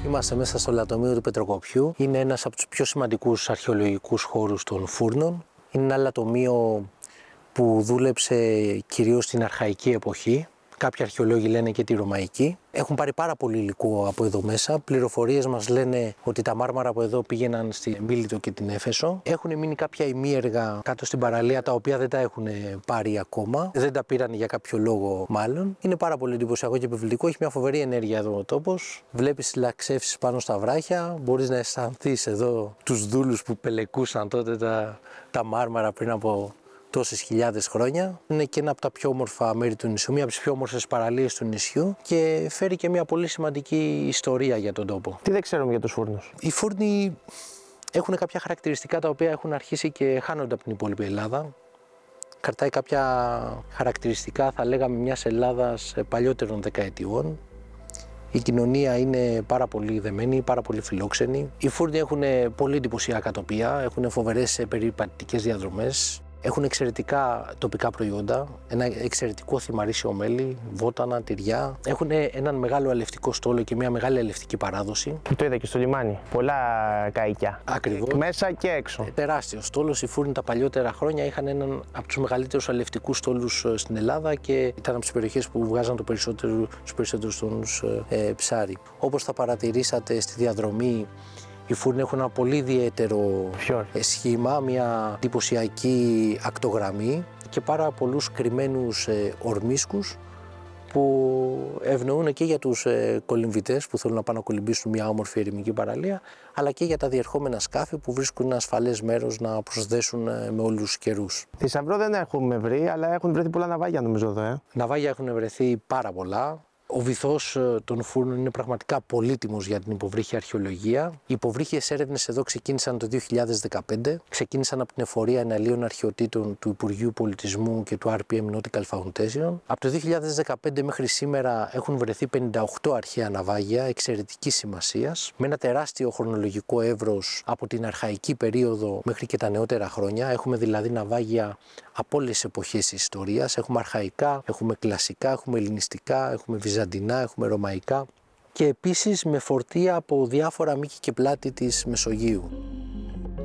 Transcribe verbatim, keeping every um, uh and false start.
Είμαστε μέσα στο λατομείο του Πετροκοπιού. Είναι ένας από τους πιο σημαντικούς αρχαιολογικούς χώρους των Φούρνων. Είναι ένα λατομείο που δούλεψε κυρίως στην αρχαϊκή εποχή. Κάποιοι αρχαιολόγοι λένε και τη ρωμαϊκή. Έχουν πάρει πάρα πολύ υλικό από εδώ μέσα. Πληροφορίες μας λένε ότι τα μάρμαρα από εδώ πήγαιναν στη Μίλητο και την Έφεσο. Έχουν μείνει κάποια ημίεργα κάτω στην παραλία, τα οποία δεν τα έχουν πάρει ακόμα. Δεν τα πήραν για κάποιο λόγο, μάλλον. Είναι πάρα πολύ εντυπωσιακό και επιβλητικό. Έχει μια φοβερή ενέργεια εδώ ο τόπος. Βλέπεις λαξεύσεις πάνω στα βράχια. Μπορείς να αισθανθείς εδώ τους δούλους που πελεκούσαν τότε τα, τα μάρμαρα πριν από τόσες χιλιάδες χρόνια. Είναι και ένα από τα πιο όμορφα μέρη του νησιού, μία από τις πιο όμορφες παραλίες του νησιού και φέρει και μια πολύ σημαντική ιστορία για τον τόπο. Τι δεν ξέρουμε για τους Φούρνους? Οι Φούρνοι έχουν κάποια χαρακτηριστικά τα οποία έχουν αρχίσει και χάνονται από την υπόλοιπη Ελλάδα. Κρατάει κάποια χαρακτηριστικά, θα λέγαμε, μιας Ελλάδας παλιότερων δεκαετιών. Η κοινωνία είναι πάρα πολύ δεμένη, πάρα πολύ φιλόξενη. Οι Φούρνοι έχουν πολύ εντυπωσιακά τοπία, έχουν φοβερές περιπατητικές διαδρομές. Έχουν εξαιρετικά τοπικά προϊόντα, ένα εξαιρετικό θυμαρίσιο μέλι, βότανα, τυριά. Έχουν έναν μεγάλο αλευτικό στόλο και μια μεγάλη αλευτική παράδοση. Το είδα και στο λιμάνι. Πολλά καϊκιά. Ακριβώς. Μέσα και έξω. Τεράστιο στόλος. Οι Φούρνοι τα παλιότερα χρόνια είχαν έναν από τους μεγαλύτερους αλευτικούς στόλους στην Ελλάδα και ήταν από τις περιοχές που βγάζαν το περισσότερο, τους περισσότερους τόνους ε, ψάρι. Όπως θα παρατηρήσατε στη διαδρομή, οι Φούρνοι έχουν ένα πολύ ιδιαίτερο σχήμα, μια εντυπωσιακή ακτογραμμή και πάρα πολλούς κρυμμένους ε, ορμίσκους που ευνοούν και για τους ε, κολυμβητές που θέλουν να πάνε να κολυμπήσουν μια όμορφη ερημική παραλία, αλλά και για τα διερχόμενα σκάφη που βρίσκουν ένα ασφαλές μέρος να προσδέσουν ε, με όλους τους καιρούς. Θησαυρό δεν έχουμε βρει, αλλά έχουν βρεθεί πολλά ναυάγια νομίζω εδώ. Ε. Ναυάγια έχουν βρεθεί πάρα πολλά. Ο βυθός των Φούρνων είναι πραγματικά πολύτιμος για την υποβρύχια αρχαιολογία. Οι υποβρύχιες έρευνες εδώ ξεκίνησαν το δύο χιλιάδες δεκαπέντε. Ξεκίνησαν από την εφορία εναλίων αρχαιοτήτων του Υπουργείου Πολιτισμού και του αρ πι εμ Nautical Foundation. Από το δύο χιλιάδες δεκαπέντε μέχρι σήμερα έχουν βρεθεί πενήντα οκτώ αρχαία ναυάγια εξαιρετικής σημασίας, με ένα τεράστιο χρονολογικό εύρος από την αρχαϊκή περίοδο μέχρι και τα νεότερα χρόνια. Έχουμε δηλαδή ναυάγια από όλες τις εποχές της ιστορίας. Έχουμε αρχαϊκά, έχουμε κλασικά, έχουμε ελληνιστικά, έχουμε βυζαντινά, έχουμε ρωμαϊκά και επίσης με φορτία από διάφορα μήκη και πλάτη της Μεσογείου.